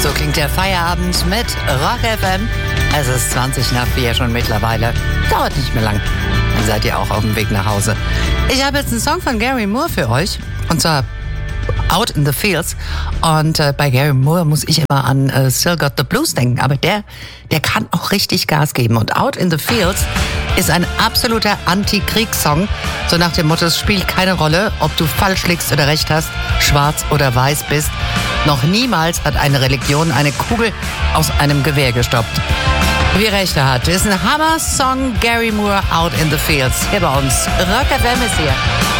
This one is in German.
So klingt der Feierabend mit Rock FM. Es ist 4:20 schon mittlerweile. Dauert nicht mehr lang. Dann seid ihr auch auf dem Weg nach Hause. Ich habe jetzt einen Song von Gary Moore für euch. Und zwar Out in the Fields. Und bei Gary Moore muss ich immer an Still Got the Blues denken. Aber der kann auch richtig Gas geben. Und Out in the Fields ist ein absoluter Anti-Kriegssong. So nach dem Motto, es spielt keine Rolle, ob du falsch liegst oder recht hast, schwarz oder weiß bist. Noch niemals hat eine Religion eine Kugel aus einem Gewehr gestoppt. Wie recht er hat. Ist ein Hammer-Song, Gary Moore, Out in the Fields. Hier bei uns. Rock FM ist hier.